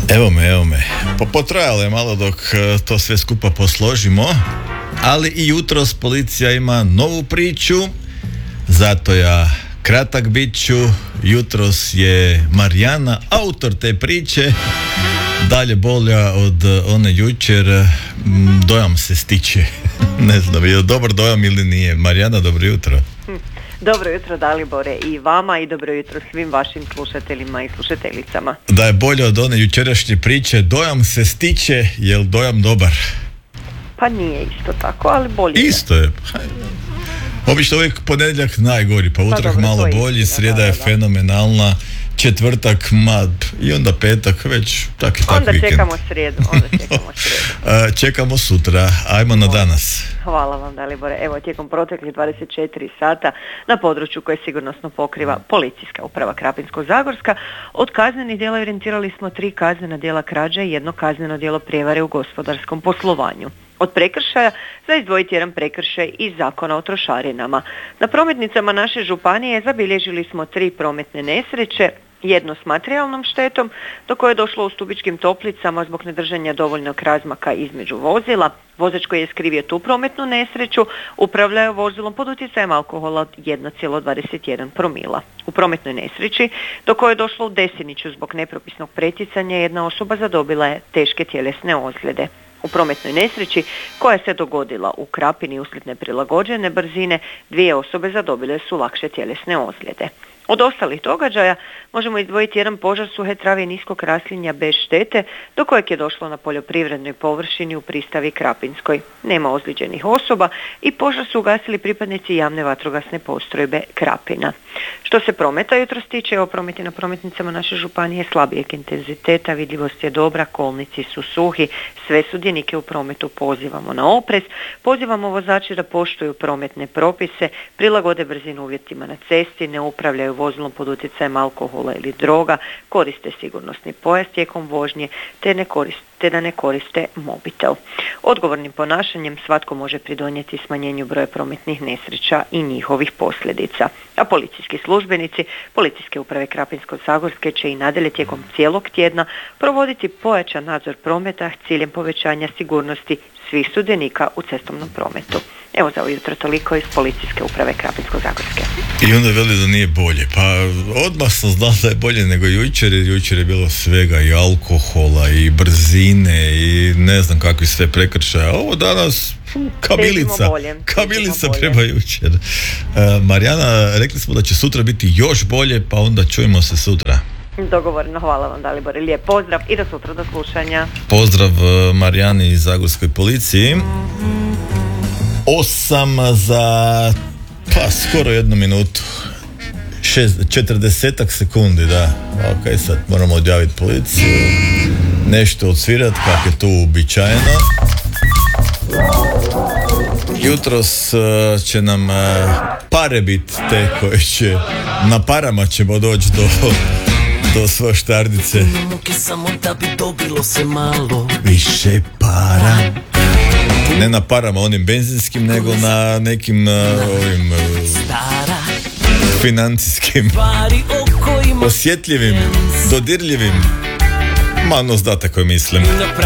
Evo me. Potrajalo je malo dok to sve skupa posložimo, ali i jutros policija ima novu priču, zato ja kratak bit ću. Jutros je Marijana autor te priče, dalje bolja od one jučer, dojam se stiče. Ne znam, je li dobar dojam ili nije. Marijana, dobro jutro. Dobro jutro Dalibore i vama i dobro jutro svim vašim slušateljima i slušateljicama. Da je bolje od one jučerašnje priče, dojam se stiče, je li dojam dobar? Pa nije isto tako, ali bolje. Isto je. Obično uvijek ponedjeljak najgori, pa utorak malo bolji, srijeda je fenomenalna, četvrtak i onda petak već tak i tak onda vikend. Čekamo srijedu. Čekamo sutra, ajmo na danas. Hvala vam Dalibore. Evo, tijekom proteklih 24 sata na području koje sigurnosno pokriva Policijska uprava Krapinsko-zagorska, od kaznenih djela orijentirali smo 3 kaznena djela krađe i 1 kazneno djelo prijevare u gospodarskom poslovanju. Od prekršaja za izdvojiti jedan prekršaj iz Zakona o trošarinama. Na prometnicama naše županije zabilježili smo 3 prometne nesreće, jedno s materijalnom štetom, do koje je došlo u Stubičkim Toplicama zbog nedržanja dovoljnog razmaka između vozila. Vozač koji je skrivio tu prometnu nesreću upravljao vozilom pod utjecajem alkohola od 1,21 promila. U prometnoj nesreći do koje je došlo u Desiniću zbog nepropisnog pretjecanja, jedna osoba zadobila je teške tjelesne ozljede. U prometnoj nesreći koja se dogodila u Krapini uslijed neprilagođene brzine, 2 osobe zadobile su lakše tjelesne ozljede. Od ostalih događaja možemo izdvojiti jedan požar suhe trave i niskog raslinja bez štete, do kojeg je došlo na poljoprivrednoj površini u Pristavi Krapinskoj. Nema ozlijeđenih osoba i požar su ugasili pripadnici javne vatrogasne postrojbe Krapina. Što se prometa jutros tiče, evo prometi na prometnicama naše županije slabijeg intenziteta, vidljivost je dobra, kolnici su suhi, sve sudionike u prometu pozivamo na oprez, pozivamo vozače da poštuju prometne propise, prilagode brzinu uvjetima na cesti, ne upravljaju vozilom pod utjecajem alkohola ili droga, koriste sigurnosni pojas tijekom vožnje te da ne koriste mobitel. Odgovornim ponašanjem svatko može pridonijeti smanjenju broja prometnih nesreća i njihovih posljedica. A policijski službenici Policijske uprave Krapinsko-zagorske će i nadalje tijekom cijelog tjedna provoditi pojačan nadzor prometa s ciljem povećanja sigurnosti svih sudionika u cestovnom prometu. Evo za ujutro toliko iz Policijske uprave Krapinsko-zagorske. I onda veli da nije bolje. Pa odmah sam znao da je bolje nego jučer, jer jučer je bilo svega i alkohola i brzine i ne znam kakvi sve prekršaja. Ovo danas kabilica prema jučer. Marijana, rekli smo da će sutra biti još bolje, pa onda čujemo se sutra. Dogovoreno, hvala vam Dalibore, lijep pozdrav i do sutra, do slušanja. Pozdrav Marijani iz Zagorskoj policiji. 8 za skoro 1 minutu, 40 sekundi, da. Ok, sad moramo odjaviti policiju, nešto odsvirat kako je tu uobičajeno. Jutros će nam pare biti te koje će, na parama ćemo doći do svoje štardice. Više para. Ne na parama onim benzinskim, nego na nekim ovim financijskim, osjetljivim, dodirljivim. Malo znate koje mislim.